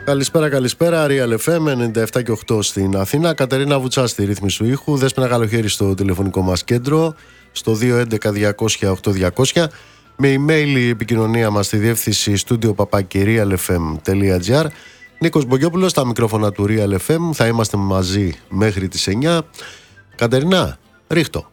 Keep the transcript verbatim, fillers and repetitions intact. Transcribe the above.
Καλησπέρα, καλησπέρα. Real εφ εμ ενενήντα επτά και οκτώ στην Αθήνα. Κατερίνα Βουτσά στη ρύθμιση του ήχου. Δέσποινα Καλοχέρη στο τηλεφωνικό μας κέντρο, στο δύο έντεκα διακόσια οκτώ διακόσια. Με email η επικοινωνία μας στη διεύθυνση studio παπάκι real εφ εμ τελεία τζι άρ. Νίκος Μπογιόπουλος στα μικρόφωνα του Real εφ εμ. Θα είμαστε μαζί μέχρι τις εννιά. Κατερίνα, ρίχτω.